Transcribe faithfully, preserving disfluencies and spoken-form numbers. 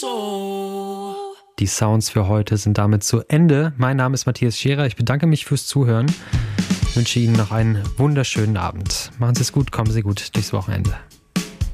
Die Sounds für heute sind damit zu Ende. Mein Name ist Matthias Scherer. Ich bedanke mich fürs Zuhören. Ich wünsche Ihnen noch einen wunderschönen Abend. Machen Sie es gut, kommen Sie gut durchs Wochenende.